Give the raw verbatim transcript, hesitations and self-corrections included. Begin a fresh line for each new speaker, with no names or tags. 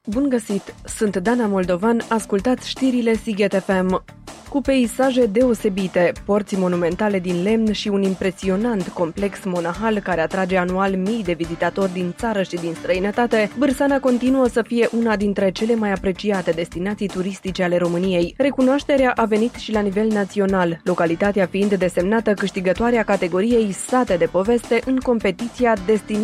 Bun găsit! Sunt Dana Moldovan, ascultați știrile Sighet F M. Cu peisaje deosebite, porți monumentale din lemn și un impresionant complex monahal care atrage anual mii de vizitatori din țară și din străinătate, Bârsana continuă să fie una dintre cele mai apreciate destinații turistice ale României. Recunoașterea a venit și la nivel național, localitatea fiind desemnată câștigătoarea categoriei Sate de poveste în competiția Destinații